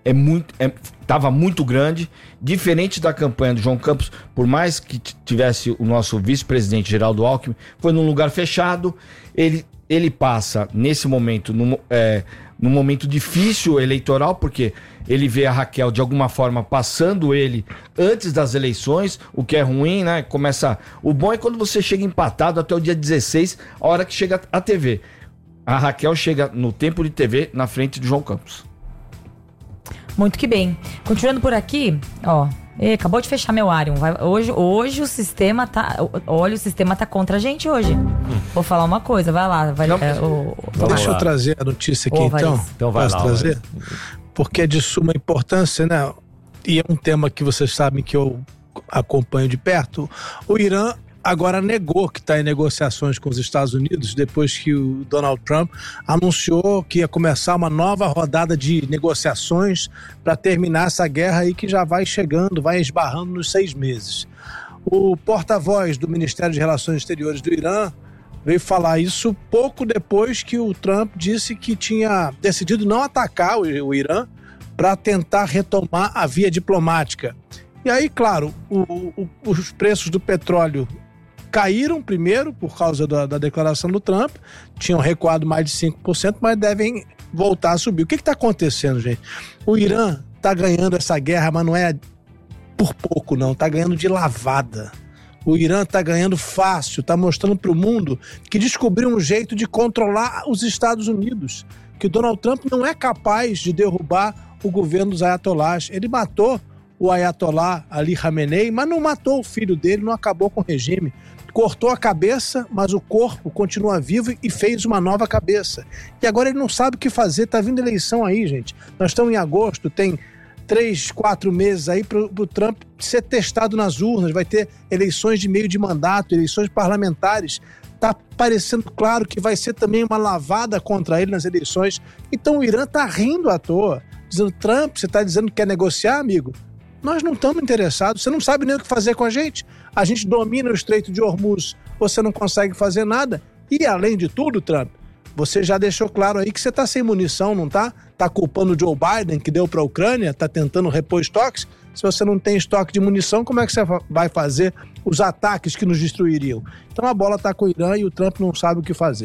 estava muito grande, diferente da campanha do João Campos, por mais que tivesse o nosso vice-presidente Geraldo Alckmin, foi num lugar fechado, ele passa nesse momento, num momento difícil eleitoral, porque ele vê a Raquel de alguma forma passando ele antes das eleições, o que é ruim, né? O bom é quando você chega empatado até o dia 16, a hora que chega a TV. A Raquel chega no tempo de TV na frente do João Campos. Muito que bem. Continuando por aqui, ó. Acabou de fechar meu Arion. Hoje o sistema tá. Olha, o sistema tá contra a gente hoje. Vou falar uma coisa, vai lá. Deixa eu trazer a notícia aqui então. Então vai lá. Trazer? Porque é de suma importância, né? E é um tema que vocês sabem que eu acompanho de perto. O Irã agora negou que está em negociações com os Estados Unidos depois que o Donald Trump anunciou que ia começar uma nova rodada de negociações para terminar essa guerra aí que já vai chegando, vai esbarrando nos 6 meses. O porta-voz do Ministério de Relações Exteriores do Irã veio falar isso pouco depois que o Trump disse que tinha decidido não atacar o Irã para tentar retomar a via diplomática. E aí, claro, os preços do petróleo caíram primeiro por causa da declaração do Trump, tinham recuado mais de 5%, mas devem voltar a subir. O que está acontecendo, gente? O Irã está ganhando essa guerra, mas não é por pouco, não. Está ganhando de lavada. O Irã está ganhando fácil, está mostrando para o mundo que descobriu um jeito de controlar os Estados Unidos, que o Donald Trump não é capaz de derrubar o governo dos ayatolás. Ele matou o ayatolá Ali Khamenei, mas não matou o filho dele, não acabou com o regime. Cortou a cabeça, mas o corpo continua vivo e fez uma nova cabeça. E agora ele não sabe o que fazer, tá vindo eleição aí, gente. Nós estamos em agosto, tem 3, 4 meses aí para o Trump ser testado nas urnas, vai ter eleições de meio de mandato, eleições parlamentares. Tá parecendo claro que vai ser também uma lavada contra ele nas eleições. Então o Irã tá rindo à toa, dizendo: Trump, você tá dizendo que quer negociar, amigo? Nós não estamos interessados, você não sabe nem o que fazer com a gente domina o Estreito de Hormuz, você não consegue fazer nada. E além de tudo, Trump, você já deixou claro aí que você está sem munição, não tá? Tá culpando o Joe Biden, que deu para a Ucrânia, tá tentando repor estoques. Se você não tem estoque de munição, como é que você vai fazer os ataques que nos destruiriam? Então a bola tá com o Irã e o Trump não sabe o que fazer.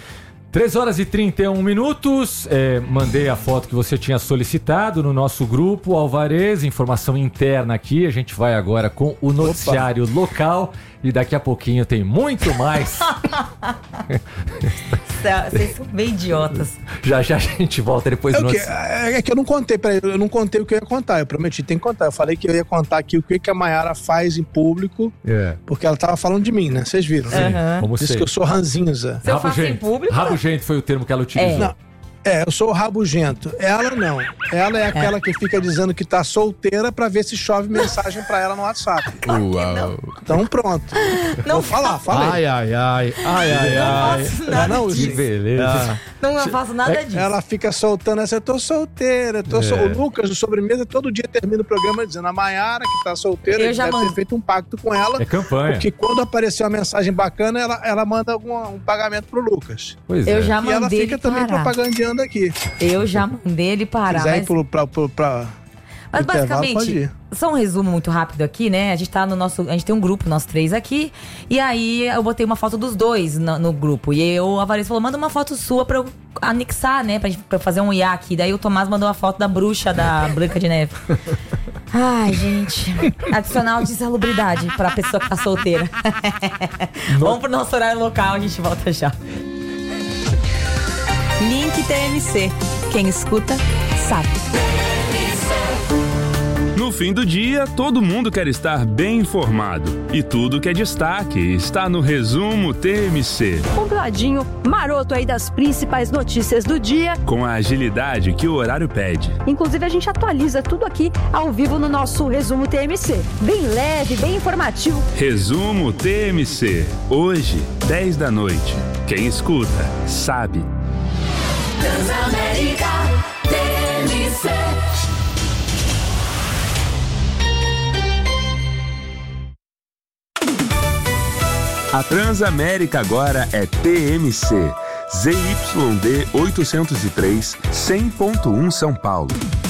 3h31. Mandei a foto que você tinha solicitado no nosso grupo, Alvarez, informação interna aqui. A gente vai agora com o noticiário local e daqui a pouquinho tem muito mais. Vocês são bem idiotas. Já a gente volta depois do noticiário. É que eu não contei, eu não contei o que eu ia contar, eu prometi, tem que contar. Eu falei que eu ia contar aqui o que a Mayara faz em público, porque ela tava falando de mim, né? Vocês viram, né? Como disse que eu sou ranzinza. Se eu faço em público? Rabugento foi o termo que ela utilizou. Não. Eu sou o rabugento. Ela não. Ela é aquela que fica dizendo que tá solteira pra ver se chove mensagem pra ela no WhatsApp. Uau. Então pronto. Não vou falar, falei. Ai. Não, que beleza. Não faço nada disso. Ela fica soltando essa: eu tô solteira. O Lucas, do Sobremesa, todo dia termina o programa dizendo: a Mayara, que tá solteira, ele deve ter feito um pacto com ela. É campanha. Porque quando aparecer uma mensagem bacana, ela manda um pagamento pro Lucas. Pois eu já mandei. E ela fica também propagandeando aqui. Eu já mandei ele parar. Se quiser ir mas basicamente, só um resumo muito rápido aqui, né? A gente tem um grupo, nós 3 aqui. E aí eu botei uma foto dos dois no grupo. E o Alvarez falou: manda uma foto sua pra eu anexar, né? Pra fazer um IA aqui. Daí o Tomás mandou a foto da bruxa da Branca de Neve. Ai, gente. Adicional de insalubridade pra pessoa que tá solteira. Vamos pro nosso horário local, a gente volta já. Link TMC. Quem escuta, sabe. No fim do dia, todo mundo quer estar bem informado. E tudo que é destaque está no Resumo TMC. Compiladinho maroto aí das principais notícias do dia. Com a agilidade que o horário pede. Inclusive, a gente atualiza tudo aqui ao vivo no nosso Resumo TMC. Bem leve, bem informativo. Resumo TMC. Hoje, 10 da noite. Quem escuta, sabe. Transamérica TMC. A Transamérica agora é TMC. ZYD 803, 100.1 São Paulo.